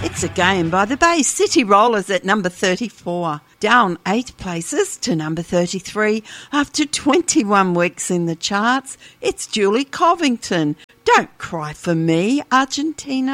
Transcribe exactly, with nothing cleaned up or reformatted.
It's a game by the Bay City Rollers at number thirty-four, down eight places to number thirty-three after twenty-one weeks in the charts. It's Julie Covington. Don't Cry for Me, Argentina.